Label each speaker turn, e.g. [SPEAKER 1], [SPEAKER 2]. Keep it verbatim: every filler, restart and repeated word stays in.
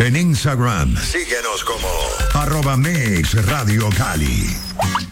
[SPEAKER 1] En Instagram, síguenos como arroba Mix Radio Cali.